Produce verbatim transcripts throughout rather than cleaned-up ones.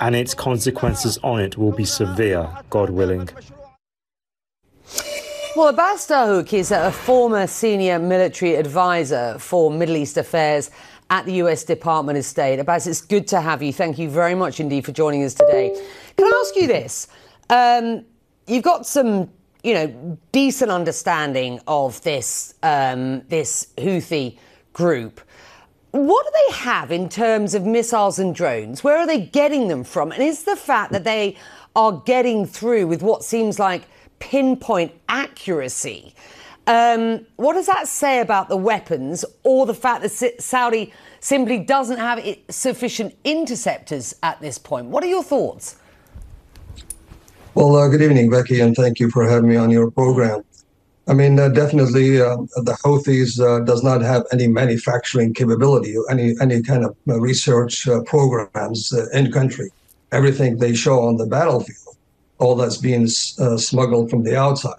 and its consequences on it will be severe, God willing. Well, Abbas Dahouk is a former senior military advisor for Middle East affairs at the U S Department of State. Abbas, it's good to have you. Thank you very much indeed for joining us today. Can I ask you this? Um, you've got some, you know, decent understanding of this um, this Houthi group. What do they have in terms of missiles and drones? Where are they getting them from? And is the fact that they are getting through with what seems like pinpoint accuracy, um, what does that say about the weapons, or the fact that Saudi simply doesn't have sufficient interceptors at this point? What are your thoughts? Well, uh, good evening, Becky, and thank you for having me on your program. I mean, uh, definitely, uh, the Houthis uh, does not have any manufacturing capability, any any kind of uh, research uh, programs uh, in country. Everything they show on the battlefield, all that's being uh, smuggled from the outside.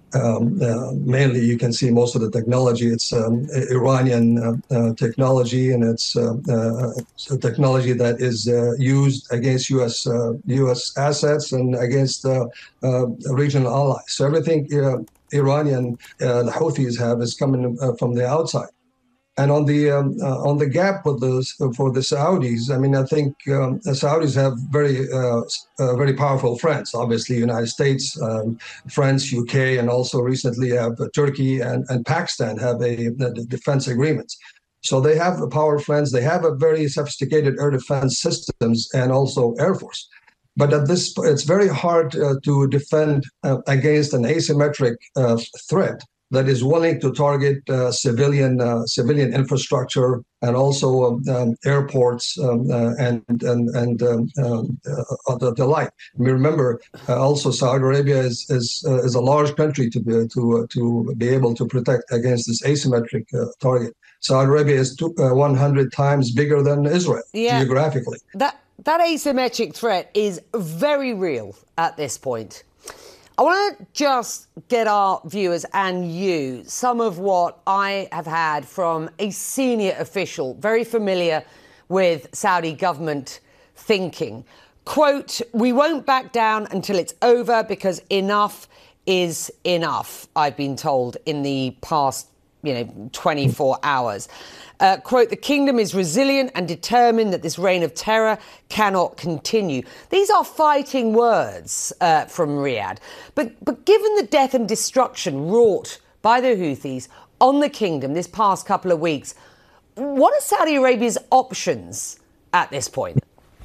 Um, uh, mainly, you can see most of the technology. It's um, Iranian uh, uh, technology, and it's, uh, uh, it's a technology that is uh, used against U S uh, U S assets and against uh, uh, regional allies. So everything uh, Iranian uh, the Houthis have is coming uh, from the outside. And on the um, uh, on the gap with those for the Saudis, I mean, I think um, the Saudis have very uh, uh, very powerful friends. Obviously, United States, um, France, U K, and also recently have uh, Turkey and, and Pakistan have a, a defense agreements. So they have power friends. They have a very sophisticated air defense systems and also Air Force. But at this, it's very hard uh, to defend uh, against an asymmetric uh, threat that is willing to target uh, civilian uh, civilian infrastructure and also um, um, airports um, uh, and and and um, um, uh, the, the like. I mean, remember, uh, also Saudi Arabia is is uh, is a large country to be to uh, to be able to protect against this asymmetric uh, target. Saudi Arabia is two, uh, one hundred times bigger than Israel yeah. geographically. That that asymmetric threat is very real at this point. I want to just get our viewers and you some of what I have had from a senior official very familiar with Saudi government thinking. Quote, "We won't back down until it's over because enough is enough," I've been told in the past, you know, twenty-four hours. Uh, quote, "The kingdom is resilient and determined that this reign of terror cannot continue." These are fighting words uh, from Riyadh. But, but given the death and destruction wrought by the Houthis on the kingdom this past couple of weeks, what are Saudi Arabia's options at this point?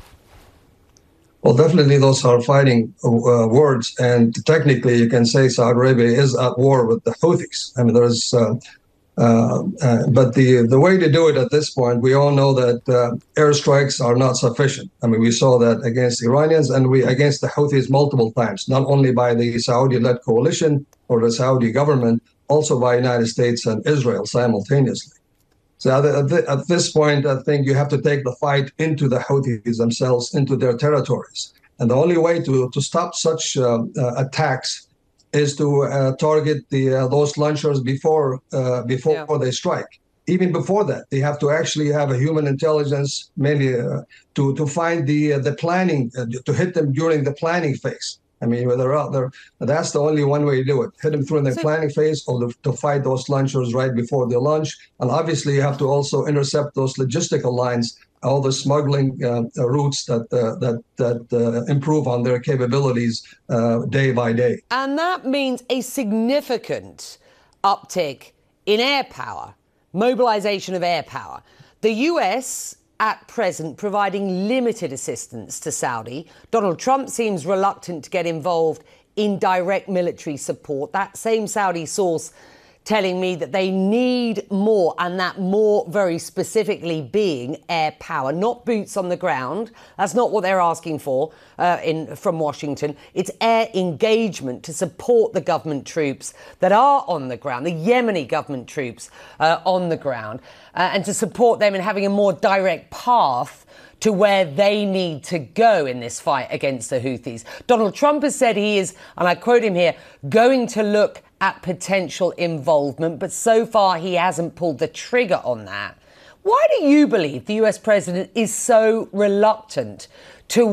Well, definitely those are fighting uh, words. And technically, you can say Saudi Arabia is at war with the Houthis. I mean, there's... Uh, Uh, uh, but the the way to do it at this point, we all know that uh, airstrikes are not sufficient. I mean, we saw that against the Iranians and we against the Houthis multiple times, not only by the Saudi-led coalition or the Saudi government, also by United States and Israel simultaneously. So at, the, at this point, I think you have to take the fight into the Houthis themselves, into their territories. And the only way to, to stop such uh, uh, attacks is to uh, target the uh, those launchers before uh, before yeah. they strike. Even before that, they have to actually have a human intelligence, mainly uh, to to find the uh, the planning uh, to hit them during the planning phase. I mean, when they're out there, that's the only one way to do it: hit them through the so, planning phase, or to, to fight those launchers right before they launch. And obviously, you have to also intercept those logistical lines, all the smuggling uh, routes that uh, that that uh, improve on their capabilities uh, day by day. And that means a significant uptick in air power, mobilization of air power. The U S at present providing limited assistance to Saudi. Donald Trump seems reluctant to get involved in direct military support. That same Saudi source telling me that they need more, and that more very specifically being air power, not boots on the ground. That's not what they're asking for uh, in from Washington. It's air engagement to support the government troops that are on the ground, the Yemeni government troops uh, on the ground, uh, and to support them in having a more direct path to where they need to go in this fight against the Houthis. Donald Trump has said he is, and I quote him here, going to look at potential involvement, but so far he hasn't pulled the trigger on that. Why do you believe the U S president is so reluctant to